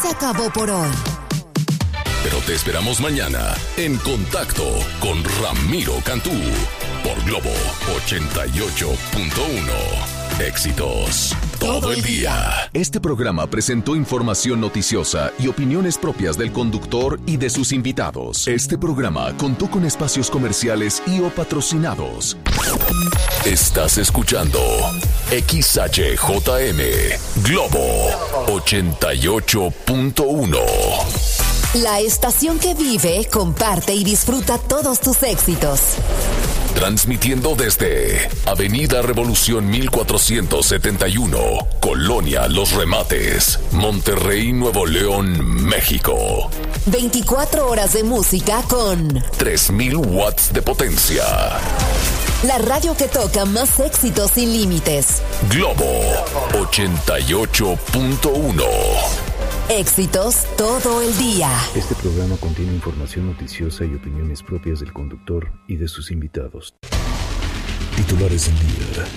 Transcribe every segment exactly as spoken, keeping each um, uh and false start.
se acabó por hoy. Pero te esperamos mañana en Contacto con Ramiro Cantú por Globo ochenta y ocho punto uno. Éxitos todo el día. Este programa presentó información noticiosa y opiniones propias del conductor y de sus invitados. Este programa contó con espacios comerciales y o patrocinados. Estás escuchando X H J M Globo ochenta y ocho punto uno. La estación que vive, comparte y disfruta todos tus éxitos. Transmitiendo desde Avenida Revolución mil cuatrocientos setenta y uno, Colonia Los Remates, Monterrey, Nuevo León, México. veinticuatro horas de música con tres mil watts de potencia. La radio que toca más éxitos sin límites. Globo ochenta y ocho punto uno. Éxitos todo el día. Este programa contiene información noticiosa y opiniones propias del conductor y de sus invitados. Titulares del día.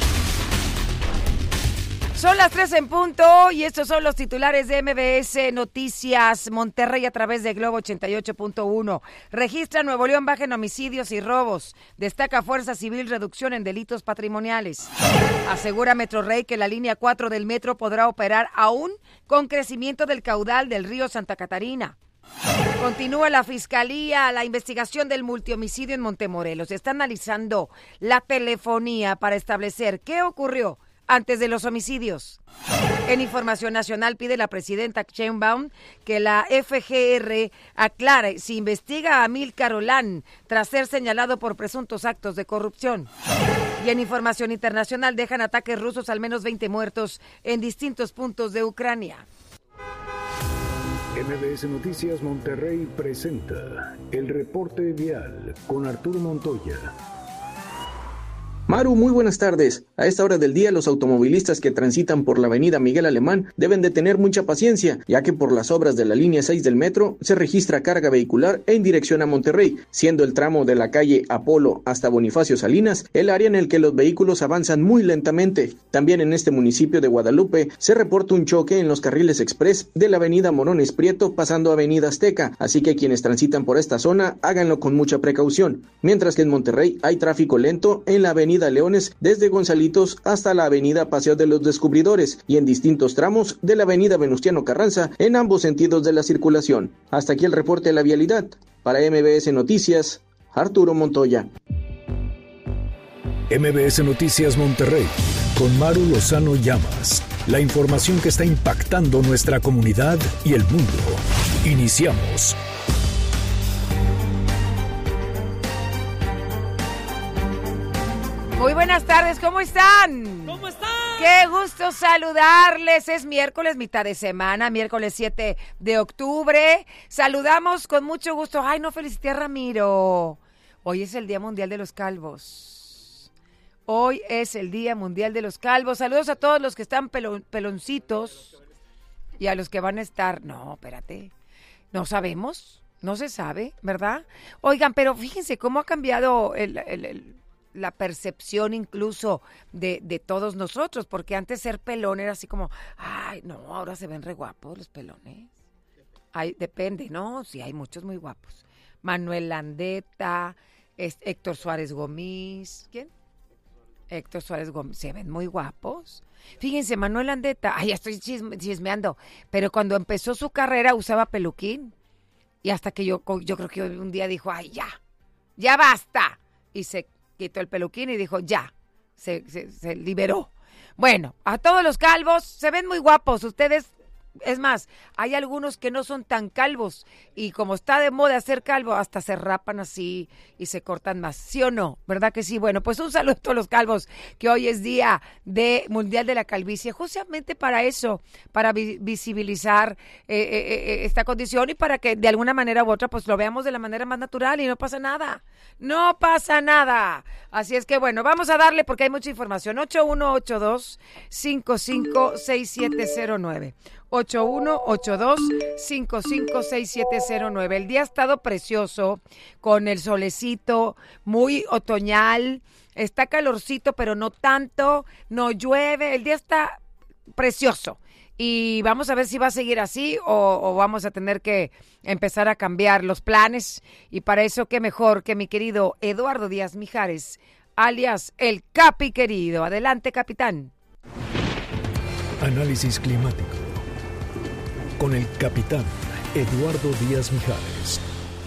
Son las tres en punto y estos son los titulares de M B S Noticias. Monterrey a través de Globo ochenta y ocho punto uno. Registra Nuevo León baja en homicidios y robos. Destaca Fuerza Civil reducción en delitos patrimoniales. Asegura Metrorrey que la línea cuatro del metro podrá operar aún con crecimiento del caudal del río Santa Catarina. Continúa la Fiscalía la investigación del multihomicidio en Montemorelos. Está analizando la telefonía para establecer qué ocurrió antes de los homicidios. En Información Nacional pide la presidenta Sheinbaum que la F G R aclare si investiga a Amílcar Olán tras ser señalado por presuntos actos de corrupción. Y en Información Internacional dejan ataques rusos al menos veinte muertos en distintos puntos de Ucrania. M B S Noticias Monterrey presenta el reporte vial con Arturo Montoya. Maru, muy buenas tardes. A esta hora del día, los automovilistas que transitan por la avenida Miguel Alemán deben de tener mucha paciencia, ya que por las obras de la línea seis del metro se registra carga vehicular en dirección a Monterrey, siendo el tramo de la calle Apolo hasta Bonifacio Salinas el área en el que los vehículos avanzan muy lentamente. También en este municipio de Guadalupe se reporta un choque en los carriles express de la avenida Morones Prieto pasando a avenida Azteca, así que quienes transitan por esta zona háganlo con mucha precaución. Mientras que en Monterrey hay tráfico lento en la avenida Leones desde Gonzalitos hasta la avenida Paseo de los Descubridores y en distintos tramos de la avenida Venustiano Carranza en ambos sentidos de la circulación. Hasta aquí el reporte de la vialidad. Para M B S Noticias, Arturo Montoya. M B S Noticias Monterrey con Maru Lozano Llamas. La información que está impactando nuestra comunidad y el mundo. Iniciamos. Muy buenas tardes, ¿cómo están? ¿Cómo están? Qué gusto saludarles, es miércoles, mitad de semana, miércoles siete de octubre. Saludamos con mucho gusto. Ay, no felicité a Ramiro. Hoy es el Día Mundial de los Calvos. Hoy es el Día Mundial de los Calvos. Saludos a todos los que están pelon, peloncitos y a los que van a estar. No, espérate, no sabemos, no se sabe, ¿verdad? Oigan, pero fíjense cómo ha cambiado el... el, el la percepción incluso de, de todos nosotros, porque antes ser pelón era así como, ay, no, ahora se ven re guapos los pelones. Hay, depende, ¿no? Sí, hay muchos muy guapos. Manuel Landeta, es, Héctor Suárez Gómez, ¿quién? Héctor Suárez Gómez, se ven muy guapos. Fíjense, Manuel Landeta, ay, ya estoy chisme, chismeando, pero cuando empezó su carrera usaba peluquín, y hasta que yo, yo creo que un día dijo, ay, ya, ya basta, y se quitó el peluquín y dijo, ya, se, se, se liberó. Bueno, a todos los calvos, se ven muy guapos, ustedes, es más, hay algunos que no son tan calvos, y como está de moda ser calvo, hasta se rapan así y se cortan más, ¿sí o no? ¿Verdad que sí? Bueno, pues un saludo a todos los calvos, que hoy es Día de Mundial de la Calvicie, justamente para eso, para vi- visibilizar eh, eh, eh, esta condición y para que de alguna manera u otra, pues lo veamos de la manera más natural y no pasa nada. No pasa nada. Así es que bueno, vamos a darle porque hay mucha información. ocho uno ocho dos, cinco cinco seis siete cero nueve. ocho uno ocho dos, cinco cinco seis siete cero nueve. El día ha estado precioso, con el solecito, muy otoñal. Está calorcito, pero no tanto. No llueve. El día está precioso. y vamos a ver si va a seguir así o, o vamos a tener que empezar a cambiar los planes. Y para eso, qué mejor que mi querido Eduardo Díaz Mijares, alias el Capi querido. Adelante, capitán. Análisis climático con el capitán Eduardo Díaz Mijares.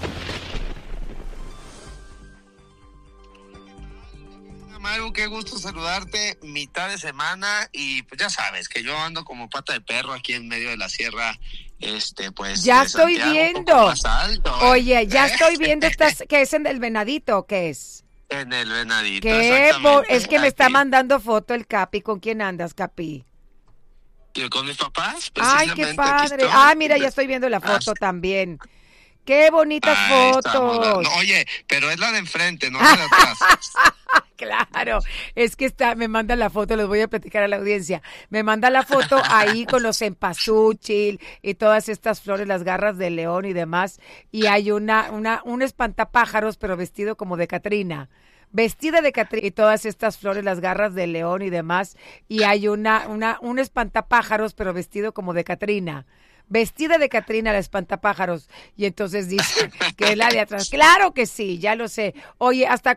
Maru, qué gusto saludarte, mitad de semana, y pues ya sabes que yo ando como pata de perro aquí en medio de la sierra, este, pues. Ya de estoy Santiago, viendo. un poco más alto, ¿eh? Oye, ya estoy viendo, estás, ¿qué es en el Venadito o qué es? En el Venadito, ¿Qué? exactamente. Es que me está Aquí. mandando foto el Capi. ¿Con quién andas, Capi? ¿Y con mis papás? Ay, qué Precisamente, aquí padre. estoy. Ah, mira, ya estoy viendo la foto Ah, también. Qué bonitas ahí estamos, fotos. no, oye, pero es la de enfrente, no la de atrás. Claro, es que está, me manda la foto, les voy a platicar a la audiencia. Me manda la foto ahí con los cempasúchil y todas estas flores, las garras de león y demás. Y hay una, una, un espantapájaros, pero vestido como de Catrina. Vestida de Catrina y todas estas flores, las garras de león y demás. Y hay una, una, un espantapájaros, pero vestido como de Catrina. Vestida de Catrina, la espantapájaros. Y entonces dice que es la de atrás. Claro que sí, ya lo sé. Oye, ¿hasta